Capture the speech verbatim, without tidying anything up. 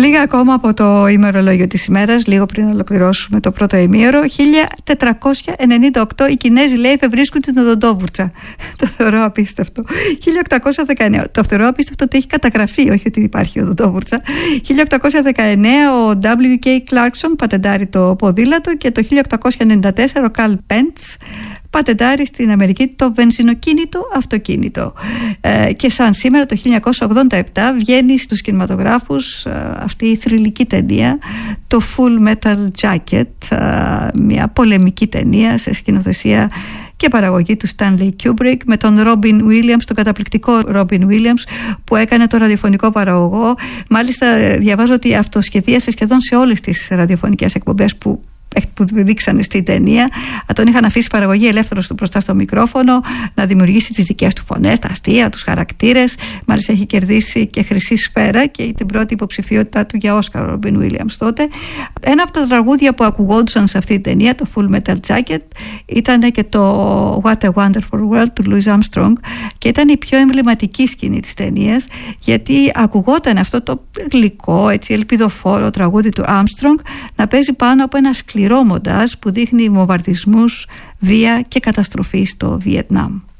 Λίγα ακόμα από το ημερολόγιο της ημέρας, λίγο πριν ολοκληρώσουμε το πρώτο ημίωρο. χίλια τετρακόσια ενενήντα οκτώ οι Κινέζοι, λέει, εφευρίσκουν την οδοντόβουρτσα. Το θεωρώ απίστευτο. χίλια οκτακόσια δεκαεννέα, το θεωρώ απίστευτο ότι έχει καταγραφεί, όχι ότι υπάρχει οδοντόβουρτσα. χίλια οκτακόσια δεκαεννέα ο ντάμπλιου κέι Clarkson πατεντάρει το ποδήλατο και το χίλια οκτακόσια ενενήντα τέσσερα ο Carl Benz πατεντάρει στην Αμερική το βενζινοκίνητο αυτοκίνητο. Ε, και σαν σήμερα το χίλια εννιακόσια ογδόντα επτά βγαίνει στους κινηματογράφους ε, αυτή η θρυλική ταινία, το Full Metal Jacket, ε, μια πολεμική ταινία σε σκηνοθεσία και παραγωγή του Stanley Kubrick, με τον Robin Williams, τον καταπληκτικό Robin Williams, που έκανε το ραδιοφωνικό παραγωγό. Μάλιστα διαβάζω ότι αυτοσχεδίασε σχεδόν σε όλες τις ραδιοφωνικές εκπομπές που που δείξανε στην ταινία. Τον είχαν αφήσει παραγωγή ελεύθερο του μπροστά στο μικρόφωνο, να δημιουργήσει τις δικές του φωνές, τα αστεία, τους χαρακτήρες. Μάλιστα έχει κερδίσει και χρυσή σφαίρα και την πρώτη υποψηφιότητά του για Όσκαρ, ο Ρόμπιν Βίλιαμς τότε. Ένα από τα τραγούδια που ακουγόντουσαν σε αυτή την ταινία, το Full Metal Jacket, ήταν και το What a Wonderful World του Louis Armstrong, και ήταν η πιο εμβληματική σκηνή της ταινίας, γιατί ακουγόταν αυτό το γλυκό, έτσι, ελπιδοφόρο τραγούδι του Armstrong να παίζει πάνω από ένα σκληρό μοντάζ που δείχνει βομβαρδισμούς, βία και καταστροφή στο Βιετνάμ.